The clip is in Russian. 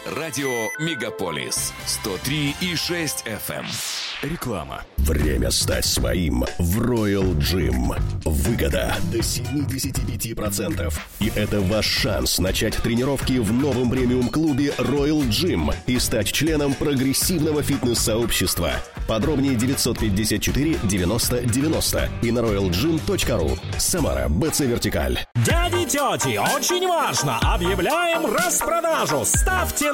Радио Мегаполис 103,6 FM. Реклама. Время стать своим в Royal Gym. Выгода до 75%. И это ваш шанс начать тренировки в новом премиум-клубе Royal Gym и стать членом прогрессивного фитнес-сообщества. Подробнее 954 90 90 и на royalgym.ru. Самара, БЦ Вертикаль. Дяди, тети, очень важно! Объявляем распродажу! Ставьте